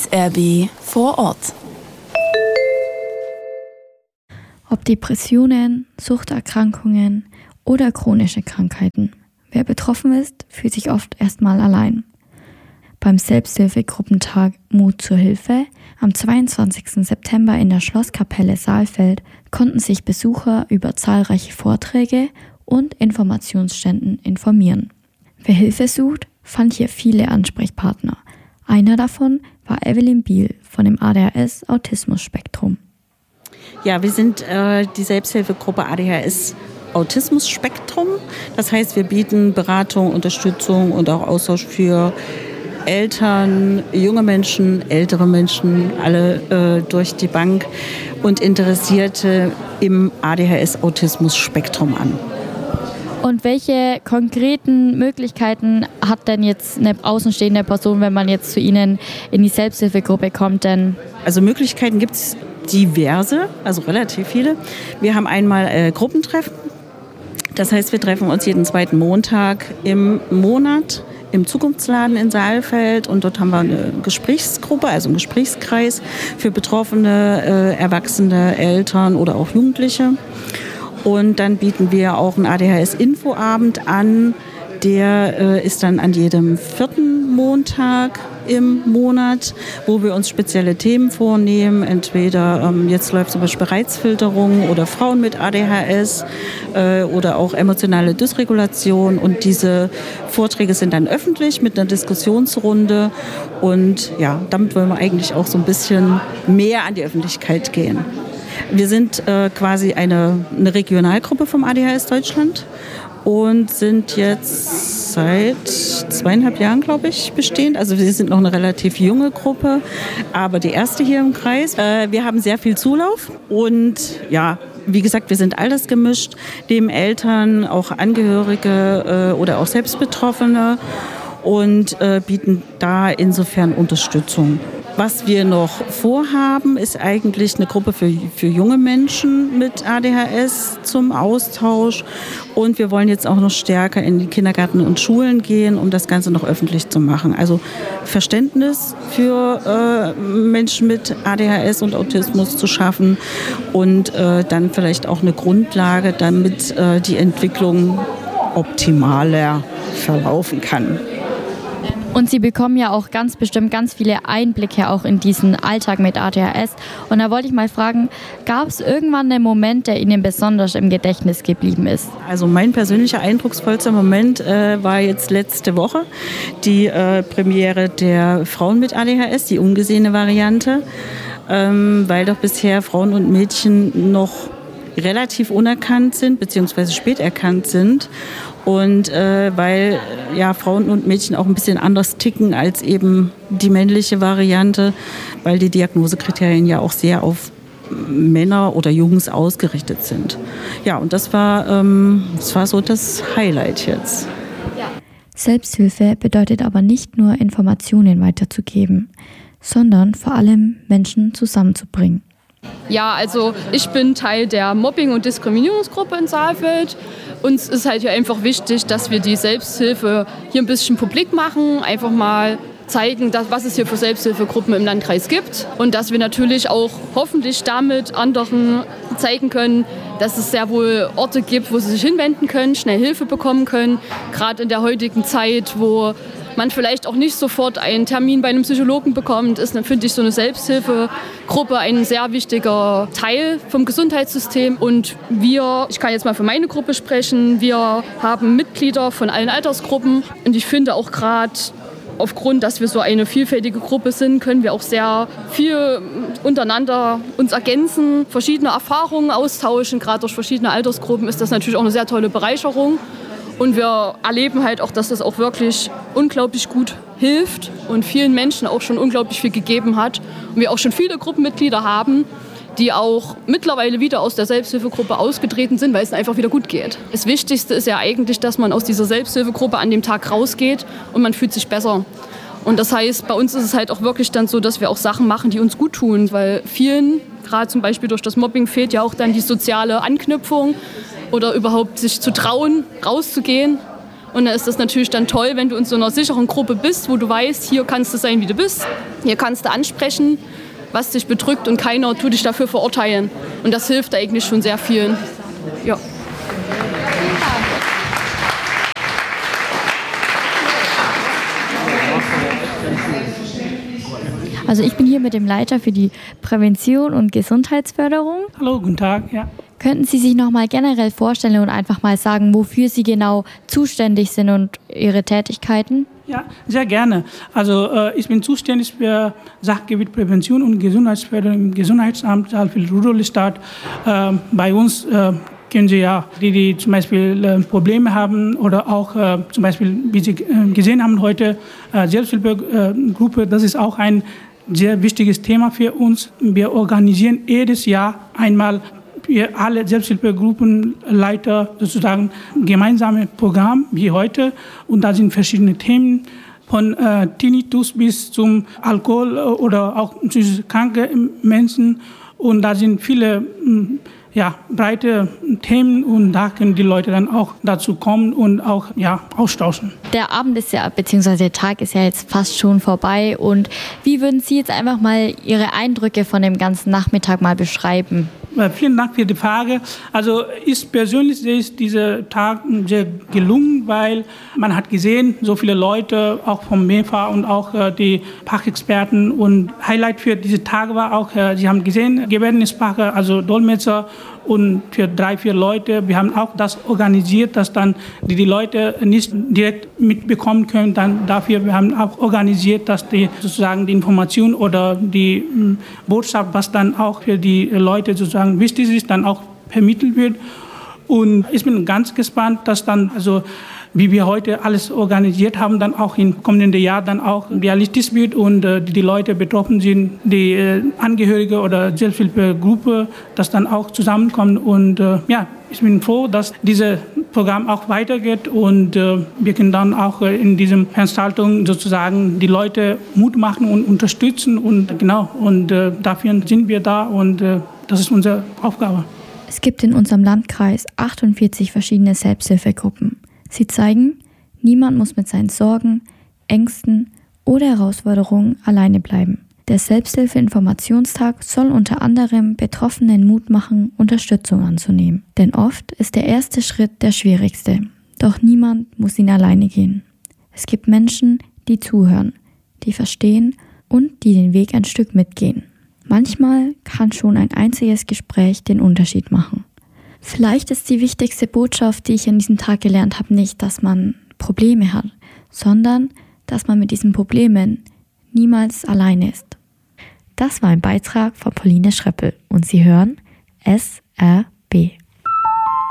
SRB vor Ort. Ob Depressionen, Suchterkrankungen oder chronische Krankheiten. Wer betroffen ist, fühlt sich oft erstmal allein. Beim Selbsthilfegruppentag Mut zur Hilfe am 22. September in der Schlosskapelle Saalfeld konnten sich Besucher über zahlreiche Vorträge und Informationsständen informieren. Wer Hilfe sucht, fand hier viele Ansprechpartner. Einer davon war Evelyn Biel von dem ADHS Autismus Spektrum. Ja, wir sind die Selbsthilfegruppe ADHS Autismus Spektrum. Das heißt, wir bieten Beratung, Unterstützung und auch Austausch für Eltern, junge Menschen, ältere Menschen, alle durch die Bank und Interessierte im ADHS-Autismus-Spektrum an. Und welche konkreten Möglichkeiten hat denn jetzt eine außenstehende Person, wenn man jetzt zu Ihnen in die Selbsthilfegruppe kommt? Denn Also Möglichkeiten gibt es diverse, also relativ viele. Wir haben einmal Gruppentreffen. Das heißt, wir treffen uns jeden zweiten Montag im Monat im Zukunftsladen in Saalfeld und dort haben wir eine Gesprächsgruppe, also einen Gesprächskreis für Betroffene, Erwachsene, Eltern oder auch Jugendliche. Und dann bieten wir auch einen ADHS-Infoabend an. Der ist dann an jedem 4. Montag im Monat, wo wir uns spezielle Themen vornehmen. Entweder jetzt läuft zum Beispiel Reizfilterung oder Frauen mit ADHS oder auch emotionale Dysregulation. Und diese Vorträge sind dann öffentlich mit einer Diskussionsrunde. Und ja, damit wollen wir eigentlich auch so ein bisschen mehr an die Öffentlichkeit gehen. Wir sind quasi eine Regionalgruppe vom ADHS Deutschland und sind jetzt seit 2,5 Jahren, glaube ich, bestehend. Also wir sind noch eine relativ junge Gruppe, aber die erste hier im Kreis. Wir haben sehr viel Zulauf und ja, wie gesagt, wir sind altersgemischt, neben Eltern, auch Angehörige oder auch Selbstbetroffene und bieten da insofern Unterstützung. Was wir noch vorhaben, ist eigentlich eine Gruppe für junge Menschen mit ADHS zum Austausch. Und wir wollen jetzt auch noch stärker in die Kindergärten und Schulen gehen, um das Ganze noch öffentlich zu machen. Also Verständnis für Menschen mit ADHS und Autismus zu schaffen und dann vielleicht auch eine Grundlage, damit die Entwicklung optimaler verlaufen kann. Und Sie bekommen ja auch ganz bestimmt ganz viele Einblicke auch in diesen Alltag mit ADHS. Und da wollte ich mal fragen, gab es irgendwann einen Moment, der Ihnen besonders im Gedächtnis geblieben ist? Also mein persönlicher eindrucksvollster Moment war jetzt letzte Woche die Premiere der Frauen mit ADHS, die ungesehene Variante, weil doch bisher Frauen und Mädchen noch relativ unerkannt sind bzw. spät erkannt sind. Und weil ja, Frauen und Mädchen auch ein bisschen anders ticken als eben die männliche Variante, weil die Diagnosekriterien ja auch sehr auf Männer oder Jungs ausgerichtet sind. Ja, und das war so das Highlight jetzt. Selbsthilfe bedeutet aber nicht nur Informationen weiterzugeben, sondern vor allem Menschen zusammenzubringen. Ja, also ich bin Teil der Mobbing- und Diskriminierungsgruppe in Saalfeld. Uns ist halt hier einfach wichtig, dass wir die Selbsthilfe hier ein bisschen publik machen, einfach mal zeigen, was es hier für Selbsthilfegruppen im Landkreis gibt und dass wir natürlich auch hoffentlich damit anderen zeigen können, dass es sehr wohl Orte gibt, wo sie sich hinwenden können, schnell Hilfe bekommen können, gerade in der heutigen Zeit, wo man vielleicht auch nicht sofort einen Termin bei einem Psychologen bekommt, ist, finde ich, so eine Selbsthilfegruppe ein sehr wichtiger Teil vom Gesundheitssystem. Und ich kann jetzt mal für meine Gruppe sprechen, wir haben Mitglieder von allen Altersgruppen. Und ich finde auch gerade aufgrund, dass wir so eine vielfältige Gruppe sind, können wir auch sehr viel untereinander uns ergänzen, verschiedene Erfahrungen austauschen. Gerade durch verschiedene Altersgruppen ist das natürlich auch eine sehr tolle Bereicherung. Und wir erleben halt auch, dass das auch wirklich unglaublich gut hilft und vielen Menschen auch schon unglaublich viel gegeben hat. Und wir auch schon viele Gruppenmitglieder haben, die auch mittlerweile wieder aus der Selbsthilfegruppe ausgetreten sind, weil es einfach wieder gut geht. Das Wichtigste ist ja eigentlich, dass man aus dieser Selbsthilfegruppe an dem Tag rausgeht und man fühlt sich besser. Und das heißt, bei uns ist es halt auch wirklich dann so, dass wir auch Sachen machen, die uns gut tun, weil vielen, gerade zum Beispiel durch das Mobbing, fehlt ja auch dann die soziale Anknüpfung oder überhaupt sich zu trauen, rauszugehen. Und da ist das natürlich dann toll, wenn du in so einer sicheren Gruppe bist, wo du weißt, hier kannst du sein, wie du bist. Hier kannst du ansprechen, was dich bedrückt und keiner tut dich dafür verurteilen. Und das hilft eigentlich schon sehr vielen. Ja. Also ich bin hier mit dem Leiter für die Prävention und Gesundheitsförderung. Hallo, guten Tag. Ja. Könnten Sie sich noch mal generell vorstellen und einfach mal sagen, wofür Sie genau zuständig sind und Ihre Tätigkeiten? Ja, sehr gerne. Also ich bin zuständig für Sachgebiet Prävention und Gesundheitsförderung im Gesundheitsamt Saalfeld-Rudolstadt. Bei uns können Sie ja, die zum Beispiel Probleme haben oder auch zum Beispiel, wie Sie gesehen haben heute, Selbsthilfegruppe, das ist auch ein sehr wichtiges Thema für uns. Wir organisieren jedes Jahr einmal für alle Selbsthilfegruppenleiter sozusagen gemeinsame Programm wie heute. Und da sind verschiedene Themen von Tinnitus bis zum Alkohol oder auch psychisch kranke Menschen. Und da sind viele breite Themen und da können die Leute dann auch dazu kommen und auch austauschen. Der Abend ist ja, beziehungsweise der Tag ist ja jetzt fast schon vorbei. Und wie würden Sie jetzt einfach mal Ihre Eindrücke von dem ganzen Nachmittag mal beschreiben? Vielen Dank für die Frage. Also ich persönlich sehe diesen Tag sehr gelungen, weil man hat gesehen, so viele Leute, auch vom MEFA und auch die Fachexperten. Und Highlight für diese Tage war auch, Sie haben gesehen, Gebärdensprache, also Dolmetscher und für 3-4 Leute. Wir haben auch das organisiert, dass dann die Leute nicht direkt mitbekommen können. Dann dafür, wir haben auch organisiert, dass die sozusagen die Information oder die Botschaft, was dann auch für die Leute sozusagen wichtig ist, dann auch vermittelt wird. Und ich bin ganz gespannt, dass dann, also wie wir heute alles organisiert haben, dann auch im kommenden Jahr dann auch realistisch wird und die Leute betroffen sind, die Angehörige oder Selbsthilfegruppe, das dann auch zusammenkommen. Und ich bin froh, dass dieses Programm auch weitergeht und wir können dann auch in dieser Veranstaltung sozusagen die Leute Mut machen und unterstützen und dafür sind wir da und das ist unsere Aufgabe. Es gibt in unserem Landkreis 48 verschiedene Selbsthilfegruppen. Sie zeigen, niemand muss mit seinen Sorgen, Ängsten oder Herausforderungen alleine bleiben. Der Selbsthilfe-Informationstag soll unter anderem Betroffenen Mut machen, Unterstützung anzunehmen. Denn oft ist der erste Schritt der schwierigste. Doch niemand muss ihn alleine gehen. Es gibt Menschen, die zuhören, die verstehen und die den Weg ein Stück mitgehen. Manchmal kann schon ein einziges Gespräch den Unterschied machen. Vielleicht ist die wichtigste Botschaft, die ich an diesem Tag gelernt habe, nicht, dass man Probleme hat, sondern dass man mit diesen Problemen niemals alleine ist. Das war ein Beitrag von Pauline Schröppel und Sie hören SRF.